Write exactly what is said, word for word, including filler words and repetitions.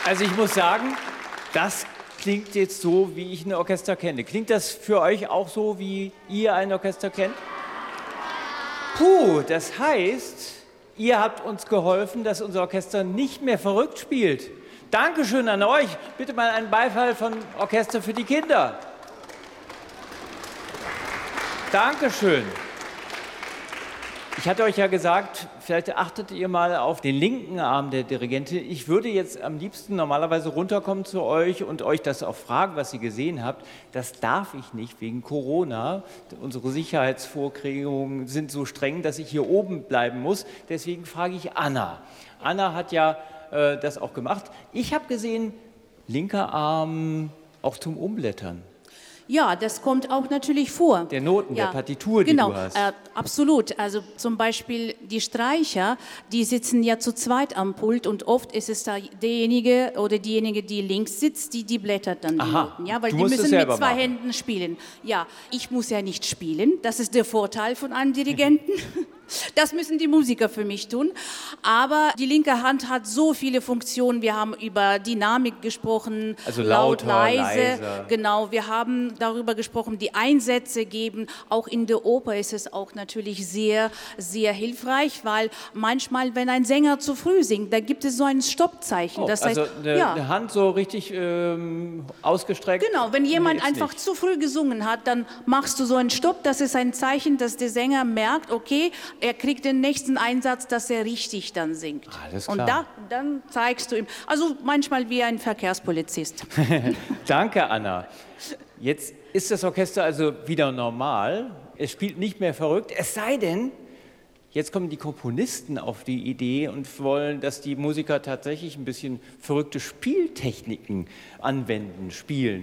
Also ich muss sagen, das klingt jetzt so, wie ich ein Orchester kenne. Klingt das für euch auch so, wie ihr ein Orchester kennt? Puh, das heißt, ihr habt uns geholfen, dass unser Orchester nicht mehr verrückt spielt. Dankeschön an euch. Bitte mal einen Beifall von Orchester für die Kinder. Dankeschön. Ich hatte euch ja gesagt, vielleicht achtet ihr mal auf den linken Arm der Dirigentin. Ich würde jetzt am liebsten normalerweise runterkommen zu euch und euch das auch fragen, was ihr gesehen habt. Das darf ich nicht wegen Corona. Unsere Sicherheitsvorkehrungen sind so streng, dass ich hier oben bleiben muss. Deswegen frage ich Anna. Anna hat ja äh, das auch gemacht. Ich habe gesehen, linker Arm auch zum Umblättern. Ja, das kommt auch natürlich vor. Der Noten, ja, der Partitur, genau, die du hast. Äh, absolut. Also zum Beispiel die Streicher, die sitzen ja zu zweit am Pult und oft ist es da derjenige oder diejenige, die links sitzt, die, die blättert dann die Aha, Noten. Ja, weil du die musst es müssen mit selber zwei machen. Händen spielen. Ja, ich muss ja nicht spielen. Das ist der Vorteil von einem Dirigenten. Das müssen die Musiker für mich tun. Aber die linke Hand hat so viele Funktionen. Wir haben über Dynamik gesprochen, also laut, lauter, leise. leiser. Genau, wir haben darüber gesprochen, die Einsätze geben. Auch in der Oper ist es auch natürlich sehr, sehr hilfreich, weil manchmal, wenn ein Sänger zu früh singt, da gibt es so ein Stoppzeichen. Oh, das also heißt, eine, ja. eine Hand so richtig ähm, ausgestreckt? Genau, wenn jemand Nee, einfach nicht. zu früh gesungen hat, dann machst du so einen Stopp. Das ist ein Zeichen, dass der Sänger merkt, okay, er kriegt den nächsten Einsatz, dass er richtig dann singt. Alles Und klar. da, dann zeigst du ihm, also manchmal wie ein Verkehrspolizist. Danke, Anna. Jetzt ist das Orchester also wieder normal. Es spielt nicht mehr verrückt, es sei denn, jetzt kommen die Komponisten auf die Idee und wollen, dass die Musiker tatsächlich ein bisschen verrückte Spieltechniken anwenden, spielen.